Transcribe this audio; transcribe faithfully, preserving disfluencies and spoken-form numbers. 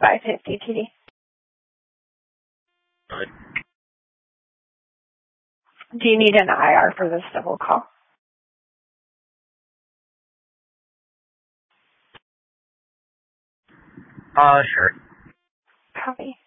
five fifty T D. Do you need an I R for this double call? Uh, sure. Copy.